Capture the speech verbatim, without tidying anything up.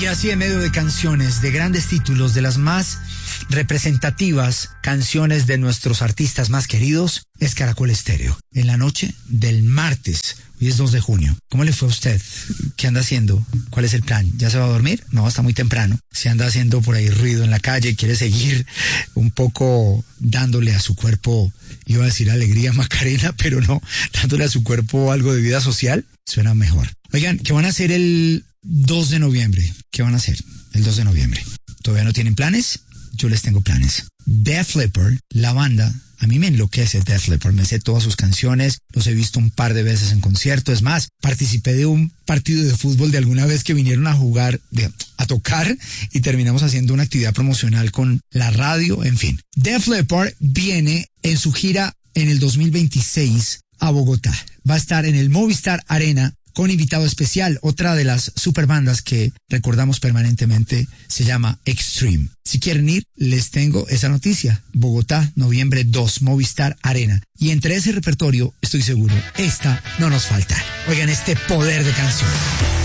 así en medio de canciones, de grandes títulos, de las más representativas canciones de nuestros artistas más queridos, es Caracol Estéreo. En la noche del martes, hoy es dos de junio. ¿Cómo le fue a usted? ¿Qué anda haciendo? ¿Cuál es el plan? ¿Ya se va a dormir? No, está muy temprano. Si anda haciendo por ahí ruido en la calle, quiere seguir un poco dándole a su cuerpo, iba a decir alegría Macarena, pero no, dándole a su cuerpo algo de vida social, suena mejor. Oigan, ¿qué van a hacer el dos de noviembre? ¿Qué van a hacer el dos de noviembre? ¿Todavía no tienen planes? Yo les tengo planes. Def Leppard, la banda, a mí me enloquece Def Leppard, me sé todas sus canciones, los he visto un par de veces en concierto, es más, participé de un partido de fútbol de alguna vez que vinieron a jugar, de, a tocar, y terminamos haciendo una actividad promocional con la radio, en fin. Def Leppard viene en su gira en el dos mil veintiséis a Bogotá, va a estar en el Movistar Arena, con invitado especial. Otra de las super bandas que recordamos permanentemente se llama Extreme. Si quieren ir, les tengo esa noticia. Bogotá, noviembre dos, Movistar Arena. Y entre ese repertorio, estoy seguro, esta no nos falta. Oigan este poder de canción.